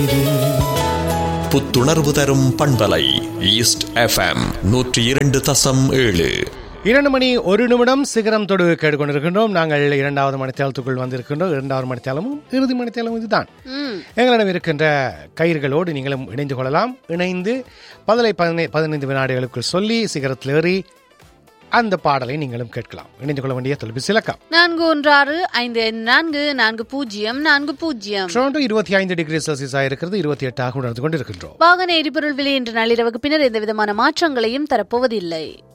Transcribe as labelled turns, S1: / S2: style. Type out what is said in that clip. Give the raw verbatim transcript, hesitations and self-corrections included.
S1: புத்துணர்வு தரும் பண்பலை ஈஸ்ட் எஃப்எம் நூற்றி இரண்டு தசம் ஏழு.
S2: இரண்டு மணி ஒரு நிமிடம் சிகரம் தொடு கேட்டுக்கொண்டிருக்கின்றோம். நாங்கள் இரண்டாவது மணித்தேலத்துக்குள் வந்திருக்கின்றோம். இரண்டாவது மணித்தேலமும் இறுதி மணித்தேலமும் இதுதான். எங்களிடம் இருக்கின்ற கயிறுகளோடு நீங்களும் இணைந்து கொள்ளலாம். இணைந்து பதிலை பதினைந்து வினாடிகளுக்குள் சொல்லி சிகரத்தில் ஏறி அந்த பாடலை நீங்களும் கேட்கலாம். இணைந்து கொள்ள வேண்டிய தொலைபேசி இலக்கம்
S3: நான்கு ஒன்று ஆறு ஐந்து நான்கு நான்கு பூஜ்ஜியம் நான்கு பூஜ்ஜியம்.
S2: டொரண்டோ இருபத்தி ஐந்து டிகிரி செல்சியஸ் இருக்கிறது. இருபத்தி எட்டாக உணர்ந்து கொண்டிருக்கின்றோம்.
S3: வாகன எரிபொருள் விலை இன்று நள்ளிரவுக்கு பின்னர் எந்த விதமான மாற்றங்களையும் தரப்போவதில்லை.